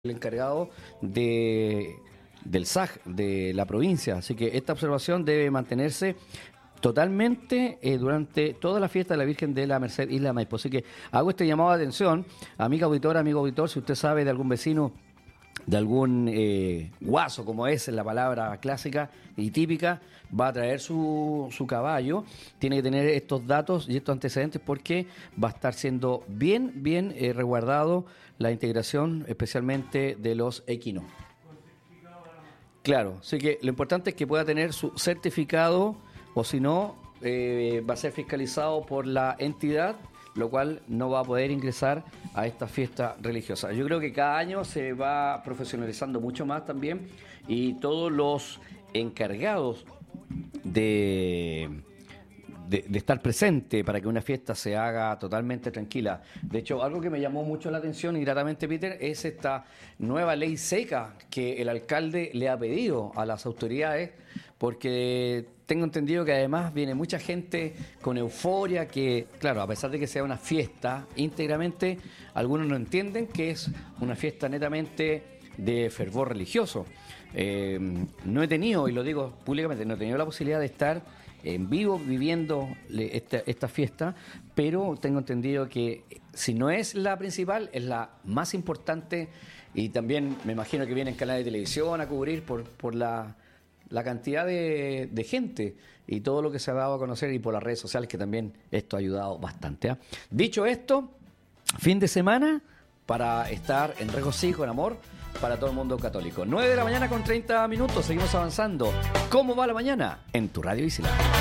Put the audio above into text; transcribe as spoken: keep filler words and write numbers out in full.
el encargado de, del S A G de la provincia, así que esta observación debe mantenerse totalmente eh, durante toda la fiesta de la Virgen de la Merced Isla Maipo. Así que hago este llamado de atención, amiga auditora, amigo auditor, si usted sabe de algún vecino, de algún eh, guaso, como es la palabra clásica y típica, va a traer su, su caballo, tiene que tener estos datos y estos antecedentes porque va a estar siendo bien, bien eh, resguardado la integración, especialmente de los equinos. Claro, así que lo importante es que pueda tener su certificado, o si no, eh, va a ser fiscalizado por la entidad, lo cual no va a poder ingresar a esta fiesta religiosa. Yo creo que cada año se va profesionalizando mucho más también y todos los encargados de, de, de estar presente para que una fiesta se haga totalmente tranquila. De hecho, algo que me llamó mucho la atención y gratamente, Peter, es esta nueva ley seca que el alcalde le ha pedido a las autoridades, porque tengo entendido que además viene mucha gente con euforia que, claro, a pesar de que sea una fiesta íntegramente, algunos no entienden que es una fiesta netamente de fervor religioso. Eh, no he tenido, y lo digo públicamente, no he tenido la posibilidad de estar en vivo viviendo esta, esta fiesta, pero tengo entendido que si no es la principal, es la más importante, y también me imagino que vienen canales de televisión a cubrir por, por la... la cantidad de, de gente y todo lo que se ha dado a conocer, y por las redes sociales, que también esto ha ayudado bastante, ¿eh? Dicho esto, fin de semana para estar en regocijo, en amor, para todo el mundo católico. nueve de la mañana con treinta minutos, seguimos avanzando. ¿Cómo va la mañana? En tu Radio Isilá.